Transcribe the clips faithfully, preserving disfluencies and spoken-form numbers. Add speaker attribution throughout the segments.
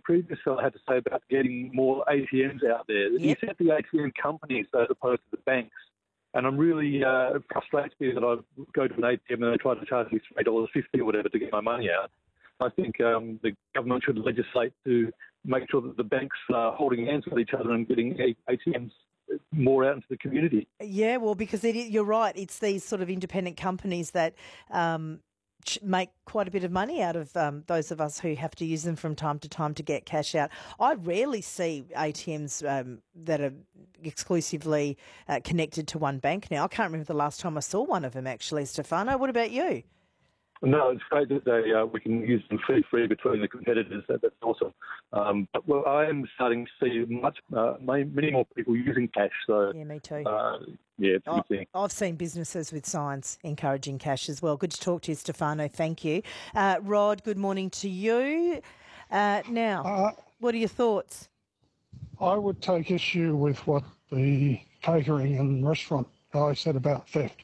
Speaker 1: previous fellow had to say about getting more A T Ms out there.
Speaker 2: Yep.
Speaker 1: You said the A T M companies as opposed to the banks. And I'm really uh, it frustrates me that I go to an A T M and they try to charge me three dollars fifty or whatever to get my money out. I think um, the government should legislate to make sure that the banks are holding hands with each other and getting A T Ms more out into the community.
Speaker 2: Yeah, well, because it, you're right. It's these sort of independent companies that um, make quite a bit of money out of um, those of us who have to use them from time to time to get cash out. I rarely see A T Ms um, that are exclusively uh, connected to one bank now. I can't remember the last time I saw one of them, actually, Stefano. What about you?
Speaker 1: No, it's great that they, uh, we can use them fee-free between the competitors. That, that's awesome. Um, but, well, I am starting to see much, uh, many more people using cash. So
Speaker 2: yeah, me too.
Speaker 1: Uh, yeah, it's a good thing.
Speaker 2: I've seen businesses with signs encouraging cash as well. Good to talk to you, Stefano. Thank you. Uh, Rod, good morning to you. Uh, now,
Speaker 3: Uh,
Speaker 2: what are your thoughts?
Speaker 3: I would take issue with what the catering and restaurant guy said about theft.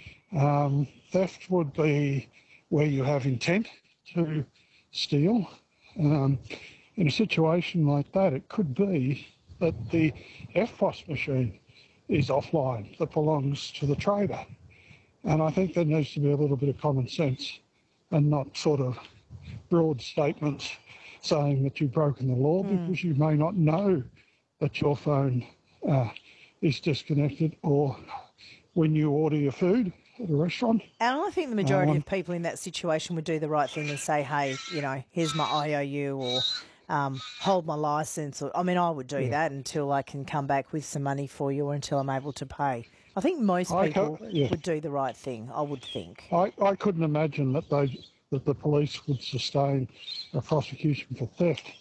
Speaker 3: Um, theft would be where you have intent to steal. Um, in a situation like that, it could be that the F P O S machine is offline that belongs to the trader. And I think there needs to be a little bit of common sense and not sort of broad statements saying that you've broken the law mm. because you may not know that your phone uh, is disconnected, or when you order your food at a restaurant.
Speaker 2: And I think the majority
Speaker 3: um,
Speaker 2: of people in that situation would do the right thing and say, hey, you know, here's my I O U, or um, hold my licence. Or, I mean, I would do yeah. that until I can come back with some money for you or until I'm able to pay. I think most people
Speaker 3: I, yeah.
Speaker 2: would do the right thing, I would think.
Speaker 3: I, I couldn't imagine that they that the police would sustain a prosecution for theft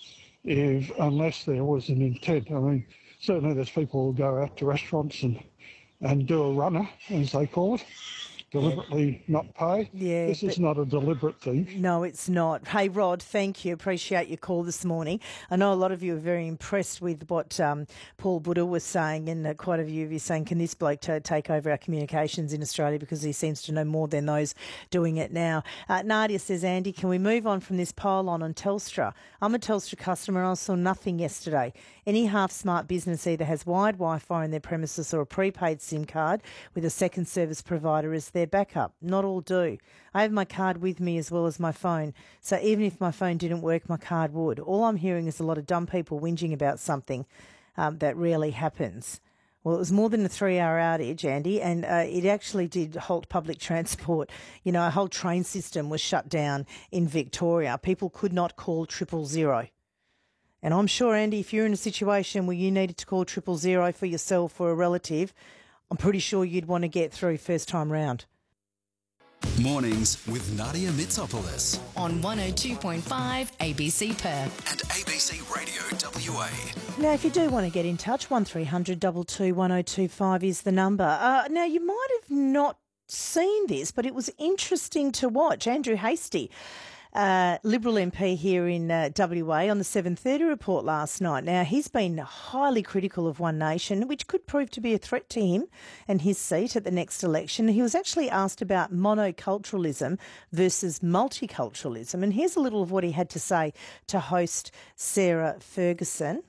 Speaker 3: if unless there was an intent. I mean, certainly there's people who go out to restaurants and, and do a runner, as they call it, deliberately yeah. not pay.
Speaker 2: Yeah,
Speaker 3: this is not a deliberate thing.
Speaker 2: No, it's not. Hey, Rod, thank you. Appreciate your call this morning. I know a lot of you are very impressed with what um, Paul Buddha was saying, and uh, quite a few of you saying, can this bloke t- take over our communications in Australia because he seems to know more than those doing it now. Uh, Nadia says, Andy, can we move on from this pile-on on Telstra? I'm a Telstra customer and I saw nothing yesterday. Any half-smart business either has wired Wi-Fi in their premises or a prepaid SIM card with a second service provider as their backup. Not all do. I have my card with me as well as my phone, so even if my phone didn't work, my card would. All I'm hearing is a lot of dumb people whinging about something um, that rarely happens. Well, it was more than a three-hour outage, Andy, and uh, it actually did halt public transport. You know, a whole train system was shut down in Victoria. People could not call triple zero. And I'm sure, Andy, if you're in a situation where you needed to call triple zero for yourself or a relative, I'm pretty sure you'd want to get through first time round.
Speaker 4: Mornings with Nadia Mitsopoulos
Speaker 5: on one oh two point five A B C Perth
Speaker 4: and A B C Radio W A.
Speaker 2: Now, if you do want to get in touch, one three hundred two two one oh two five is the number. Uh, now, you might have not seen this, but it was interesting to watch. Andrew Hastie, Uh, Liberal M P here in uh, W A, on the seven thirty report last night. Now, he's been highly critical of One Nation, which could prove to be a threat to him and his seat at the next election. He was actually asked about monoculturalism versus multiculturalism, and here's a little of what he had to say to host Sarah Ferguson.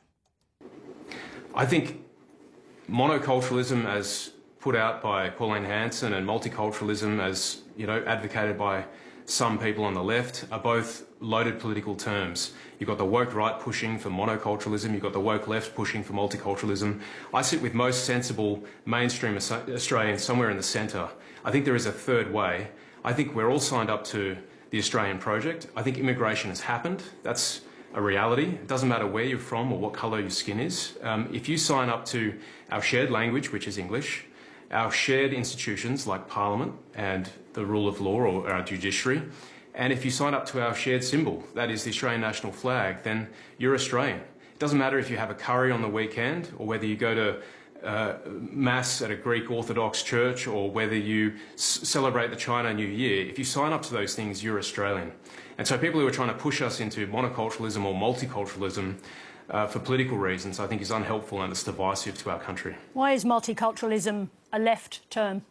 Speaker 6: I think monoculturalism, as put out by Pauline Hanson, and multiculturalism, as you know, advocated by some people on the left, are both loaded political terms. You've got the woke right pushing for monoculturalism, you've got the woke left pushing for multiculturalism. I sit with most sensible mainstream Australians somewhere in the centre. I think there is a third way. I think we're all signed up to the Australian project. I think immigration has happened. That's a reality. It doesn't matter where you're from or what colour your skin is. Um, if you sign up to our shared language, which is English, our shared institutions like Parliament and the rule of law, or our judiciary, and if you sign up to our shared symbol, that is the Australian national flag, then you're Australian. It doesn't matter if you have a curry on the weekend or whether you go to uh, Mass at a Greek Orthodox church or whether you s- celebrate the China New Year. If you sign up to those things, you're Australian. And so people who are trying to push us into monoculturalism or multiculturalism Uh, for political reasons, I think is unhelpful and it's divisive to our country.
Speaker 7: Why is multiculturalism a left term?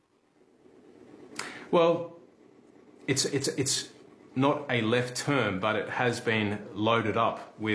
Speaker 6: Well, it's, it's, it's not a left term, but it has been loaded up with